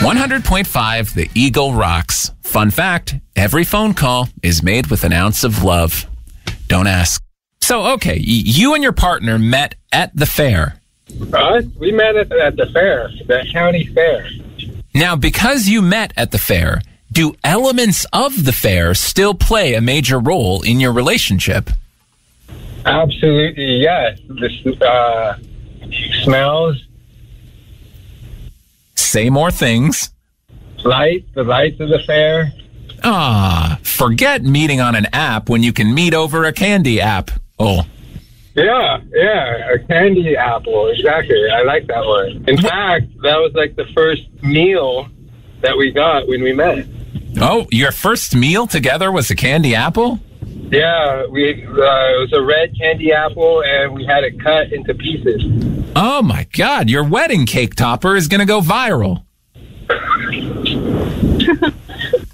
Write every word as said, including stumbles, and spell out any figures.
one hundred point five, The Eagle rocks. Fun fact, every phone call is made with an ounce of love. Don't ask. So, okay, y- you and your partner met at the fair. Us? We met at, at the fair, the county fair. Now, because you met at the fair, do elements of the fair still play a major role in your relationship? Absolutely, yes. The uh, smells. Say more things. Lights, the lights of the fair. Ah, forget meeting on an app when you can meet over a candy app. Oh. Yeah, yeah, a candy apple, exactly. I like that one. In fact, that was like the first meal that we got when we met. Oh, your first meal together was a candy apple? Yeah, we uh, it was a red candy apple, and we had it cut into pieces. Oh, my God. Your wedding cake topper is going to go viral.